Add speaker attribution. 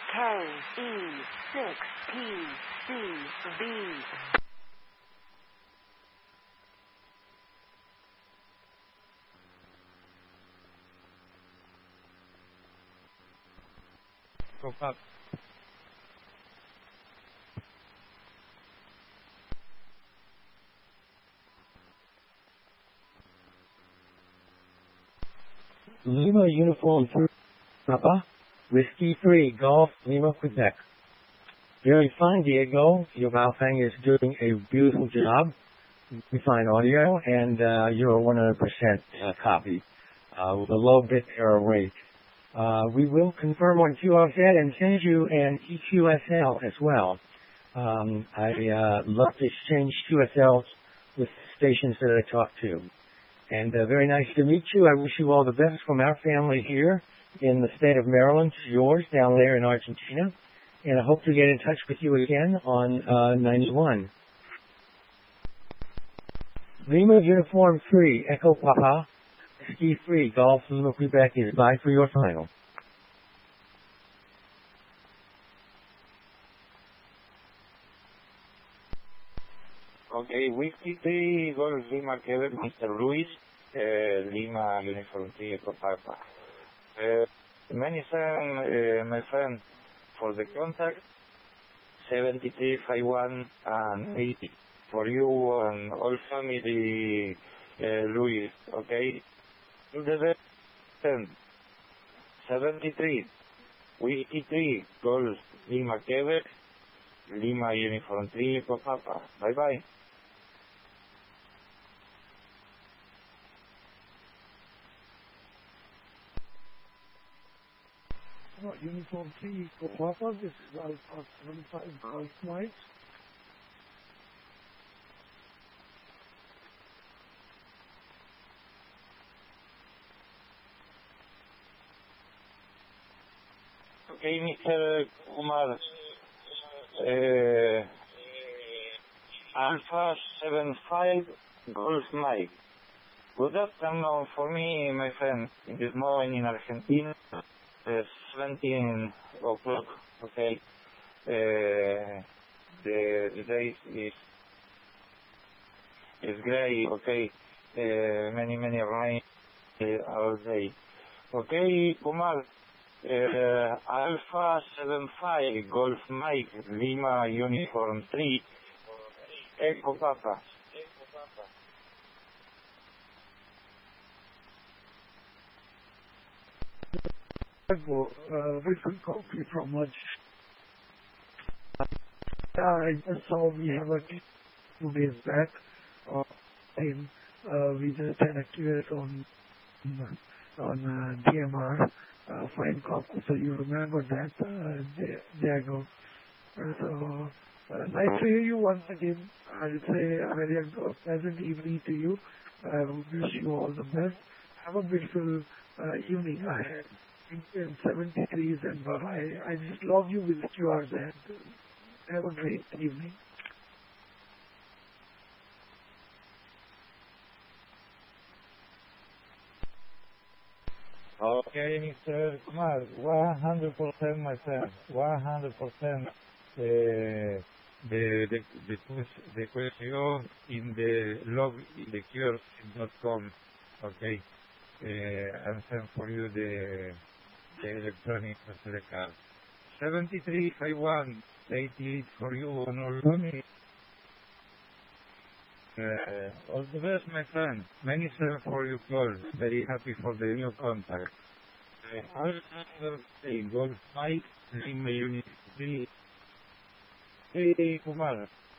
Speaker 1: KE6PCV.
Speaker 2: Go up.
Speaker 3: Lima Uniform 3, Papa, Whiskey 3, Golf, Lima, Quebec. Very fine, Diego. Your Baofeng is doing a beautiful job. We find audio, and you're 100% copy with a low bit error rate. We will confirm on QRZ and send you an EQSL as well. I love to exchange QSLs with stations that I talk to. And very nice to meet you. I wish you all the best from our family here in the state of Maryland to yours down there in Argentina. And I hope to get in touch with you again on 91. Lima Uniform 3, Echo Papa, Ski 3, Golf Lima, Quebec is bye for your final.
Speaker 4: Okay, Whiskey 3, Golf Lima, Quebec, Mr. Luis, Lima, Uniform 3, Echo Papa. Many thanks, my friend, for the contact, 73, 51, and 80. For you and all family, Luis, okay? To the best, 73, Whiskey 3, Golf Lima, Quebec, Lima, Uniform 3, Echo Papa. Bye-bye.
Speaker 5: Uniform 3, Echo Papa, this is Alpha 75 Golf Mike.
Speaker 4: Okay, Mr. Kumar, Alpha 75 Golf Mike. Good afternoon for me, my friend. This morning in Argentina, 17 o'clock, okay. The day is gray, okay. Many rain all day. Okay, Kumar, Alpha 75 Golf Mike, Lima Uniform 3, Echo Papa.
Speaker 5: Recent copy from lunch. I just saw we have a 2 days back. And we just had a QS on DMR. Fine copy. So you remember that, Diego. So nice to hear you once again. I would say a very pleasant evening to you. I wish you all the best. Have a beautiful evening ahead. In 73s and I just love you with QRZ. Have a great evening.
Speaker 2: Okay, Mr. Kumar, 100% my friend, 100% the question in the log in the cures.com, okay, and send for you the electronic card. 7351 88 for you on all. All the best, my friend. Many thanks for your call. Very happy for the new contact. I'll say Golf Mike, Lima Unit 3. Hey, Kumar.